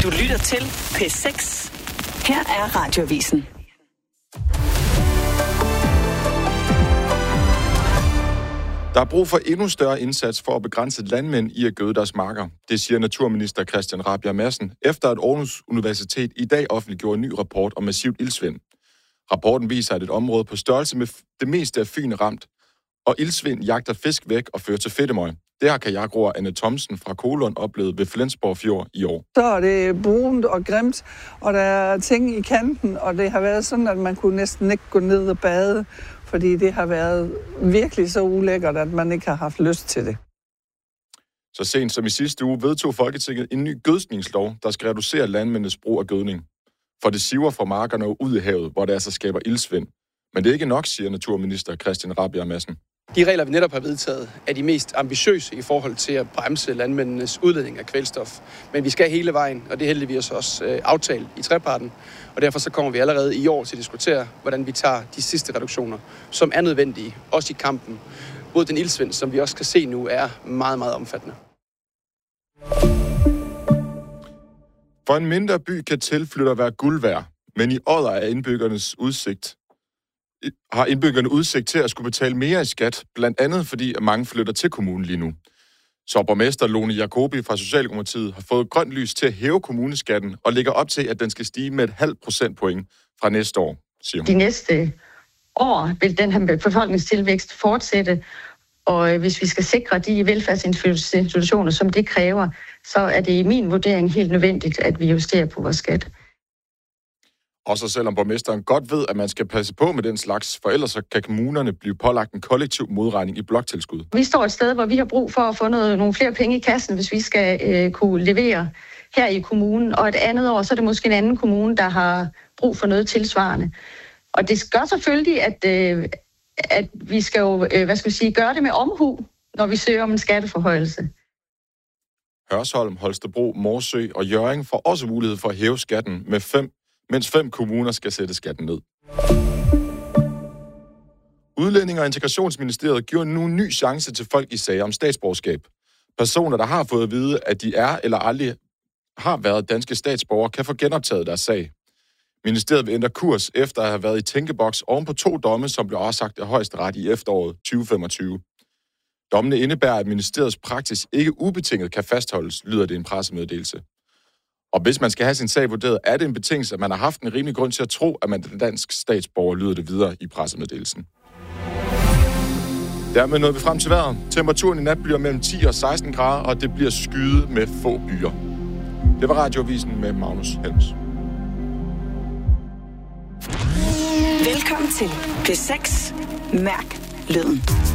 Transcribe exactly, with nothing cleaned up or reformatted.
Du lytter til P seks. Her er Radioavisen. Der er brug for endnu større indsats for at begrænse landmænd i at gøde deres marker. Det siger naturminister Christian Rabjerg Madsen, efter at Aarhus Universitet i dag offentliggjorde en ny rapport om massivt iltsvind. Rapporten viser, at et område på størrelse med det meste af Fyn er ramt, og iltsvind jagter fisk væk og fører til fedtemøg. Det har kajakroer Anne Thomsen fra Kolund oplevet ved Flensborg Fjord i år. Så er det brunt og grimt, og der er ting i kanten, og det har været sådan, at man kunne næsten ikke gå ned og bade, fordi det har været virkelig så ulækkert, at man ikke har haft lyst til det. Så sent som i sidste uge vedtog Folketinget en ny gødskningslov, der skal reducere landmændenes brug af gødning. For det siver fra markerne ud i havet, hvor det altså skaber iltsvind. Men det er ikke nok, siger naturminister Christian Rabjerg Madsen. De regler, vi netop har vedtaget, er de mest ambitiøse i forhold til at bremse landmændenes udledning af kvælstof. Men vi skal hele vejen, og det er heldigvis også øh, aftalt i treparten. Og derfor så kommer vi allerede i år til at diskutere, hvordan vi tager de sidste reduktioner, som er nødvendige, også i kampen mod den iltsvind, som vi også kan se nu er meget, meget omfattende. For en mindre by kan tilflytter være guld værd, men i Odder er indbyggernes udsigt har indbyggerne udsigt til at skulle betale mere i skat, blandt andet fordi mange flytter til kommunen lige nu. Så borgmester Lone Jacobi fra Socialdemokratiet har fået grønt lys til at hæve kommuneskatten og lægger op til, at den skal stige med et halvt procentpoint fra næste år, siger hun. De næste år vil den her befolkningstilvækst fortsætte, og hvis vi skal sikre de velfærdsinstitutioner, som det kræver, så er det i min vurdering helt nødvendigt, at vi justerer på vores skat. Også selvom borgmesteren godt ved, at man skal passe på med den slags, for ellers så kan kommunerne blive pålagt en kollektiv modregning i bloktilskud. Vi står et sted, hvor vi har brug for at få noget, nogle flere penge i kassen, hvis vi skal øh, kunne levere her i kommunen. Og et andet år, så er det måske en anden kommune, der har brug for noget tilsvarende. Og det gør selvfølgelig, at, øh, at vi skal jo, øh, hvad skal vi sige, gøre det med omhu, når vi søger om en skatteforhøjelse. Hørsholm, Holstebro, Morsø og Hjørring får også mulighed for at hæve skatten med fem mens fem kommuner skal sætte skatten ned. Udlænding- og Integrationsministeriet giver nu en ny chance til folk i sager om statsborgerskab. Personer, der har fået at vide, at de er eller aldrig har været danske statsborgere, kan få genoptaget deres sag. Ministeriet vil ændre kurs efter at have været i tænkeboks oven på to domme, som blev afsagt af Højesteret i efteråret tyve femogtyve. Dommene indebærer, at ministeriets praksis ikke ubetinget kan fastholdes, lyder det i en pressemeddelelse. Og hvis man skal have sin sag vurderet, er det en betingelse, at man har haft en rimelig grund til at tro, at man er dansk statsborger, lyder det videre i pressemeddelelsen. Dermed nåede vi frem til vejret. Temperaturen i nat bliver mellem ti og seksten grader, og det bliver skyet med få byer. Det var Radioavisen med Magnus Helms. Velkommen til P seks. Mærk lyden.